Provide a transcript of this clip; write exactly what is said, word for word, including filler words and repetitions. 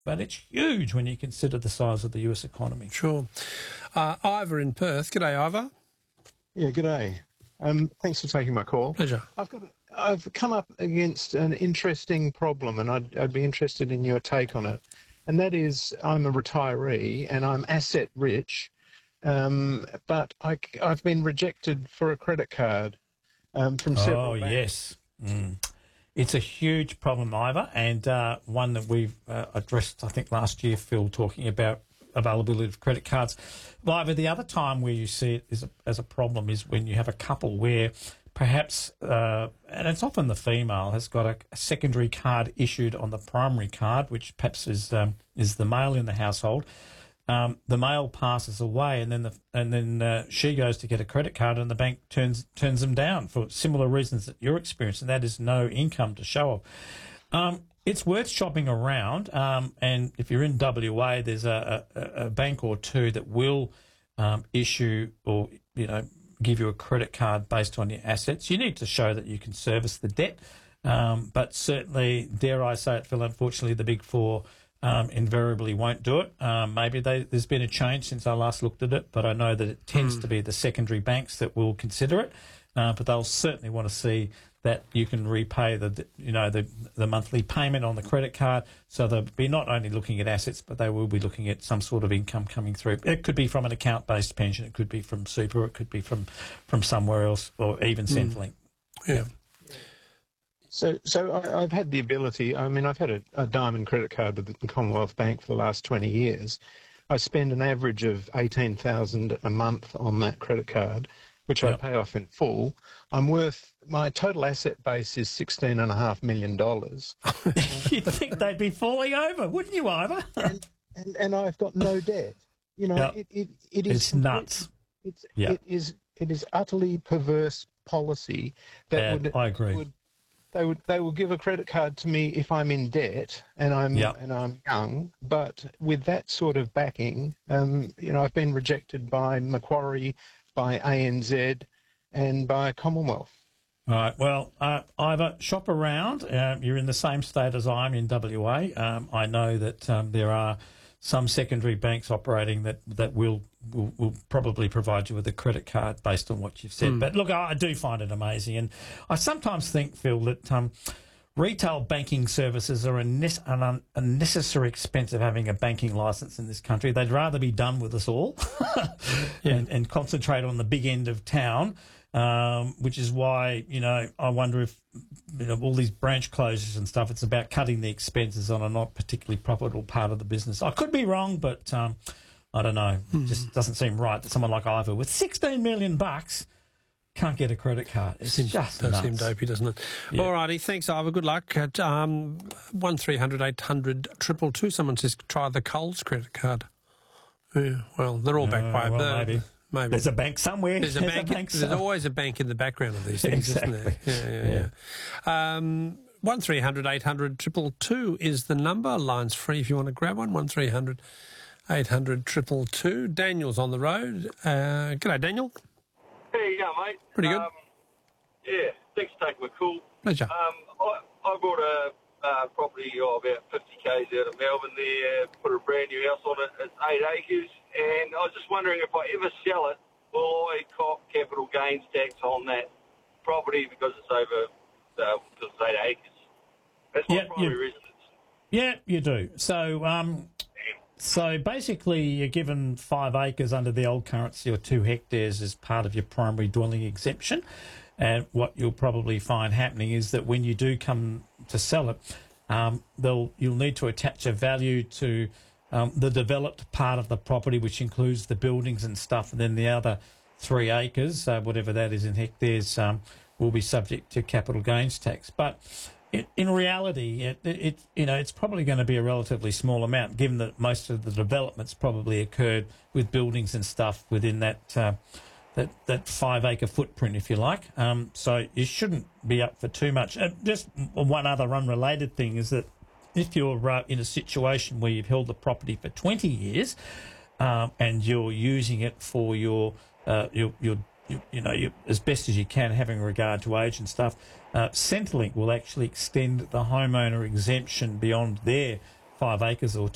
but it's huge when you consider the size of the U S economy. Sure. Uh, Ivor in Perth. G'day, Ivor. Yeah, g'day. Um, thanks for taking my call. Pleasure. I've got. I've come up against an interesting problem, and I'd, I'd be interested in your take on it. And that is, I'm a retiree and I'm asset rich, um, but I, have been rejected for a credit card um, from several Oh, banks. yes. Mm. It's a huge problem, Ivor, and uh, one that we've uh, addressed, I think, last year, Phil, talking about availability of credit cards. Well, Ivor, the other time where you see it as a, as a problem is when you have a couple where perhaps, uh, and it's often the female, has got a, a secondary card issued on the primary card, which perhaps is um, is the male in the household. Um, the male passes away, and then the and then uh, she goes to get a credit card, and the bank turns turns them down for similar reasons that you're experiencing. That is no income to show of. Um, it's worth shopping around, um, and if you're in W A, there's a, a, a bank or two that will um, issue or you know give you a credit card based on your assets. You need to show that you can service the debt, um, but certainly, dare I say it, Phil, unfortunately, the Big Four Um, invariably won't do it. Um, maybe they, there's been a change since I last looked at it, but I know that it tends mm. to be the secondary banks that will consider it. Uh, but they'll certainly want to see that you can repay the, you know, the the monthly payment on the credit card. So they'll be not only looking at assets, but they will be looking at some sort of income coming through. It could be from an account-based pension, it could be from super, it could be from from somewhere else, or even mm. Centrelink. Yeah. So, so I, I've had the ability. I mean, I've had a, a diamond credit card with the Commonwealth Bank for the last twenty years. I spend an average of eighteen thousand a month on that credit card, which Yep. I pay off in full. I'm worth my total asset base is sixteen and a half million dollars. You'd think they'd be falling over, wouldn't you, Ivor? and, and and I've got no debt. You know, Yep. it, it it is It's nuts. It's Yep. it is it is utterly perverse policy that Yeah, would I agree. would they would they will give a credit card to me if I'm in debt and I'm Yep. and I'm young, but with that sort of backing, um, you know, I've been rejected by Macquarie, by A N Z, and by Commonwealth. All right. Well, uh, Ivor, shop around. Uh, you're in the same state as I'm in W A. Um, I know that um, there are some secondary banks operating that that will, will will probably provide you with a credit card based on what you've said. Mm. But look, I, I do find it amazing, and I sometimes think, Phil, that um, retail banking services are a nes- an un- unnecessary expense of having a banking license in this country. They'd rather be done with us all Yeah. and, and concentrate on the big end of town. Um, which is why, you know, I wonder if, you know, all these branch closures and stuff, it's about cutting the expenses on a not particularly profitable part of the business. I could be wrong, but um, I don't know. It just doesn't seem right that someone like Ivor with sixteen million bucks can't get a credit card. It's Seems, just does nuts. seem dopey, doesn't it? Yeah. All righty, thanks, Ivor. Good luck. At um, one three hundred eight hundred two two, someone says try the Coles credit card. Yeah, well, they're all backed Uh, by... well, uh, maybe. Maybe. There's a bank somewhere. There's a bank. There's somewhere. always a bank in the background of these things, Exactly. isn't there? Yeah, yeah, yeah. Um, one three hundred eight hundred two two is the number. Line's free if you want to grab one. One three hundred eight hundred two two. Daniel's on the road. Uh, g'day, Daniel. How you going, mate? Pretty good. Um, yeah, thanks for taking my call. Pleasure. Um, I, I bought a uh, property oh, about fifty kays out of Melbourne there, put a brand new house on it. It's eight acres, and I was just wondering if I ever sell it, will I cop capital gains tax on that property because it's over, uh, because it's eight acres? That's my Yeah, primary you- residence. Yeah, you do. So, um, so basically, you're given five acres under the old currency or two hectares as part of your primary dwelling exemption. And what you'll probably find happening is that when you do come to sell it, um, they'll you'll need to attach a value to um, the developed part of the property, which includes the buildings and stuff, and then the other three acres, uh, whatever that is in hectares, um, will be subject to capital gains tax. But it, in reality, it, it you know it's probably going to be a relatively small amount, given that most of the developments probably occurred with buildings and stuff within that uh, that that five acre footprint, if you like. Um, so you shouldn't be up for too much. Uh, just one other unrelated thing is that if you're uh, in a situation where you've held the property for twenty years um, and you're using it for your uh, your your You, you know, you, as best as you can, having regard to age and stuff, uh, Centrelink will actually extend the homeowner exemption beyond their five acres or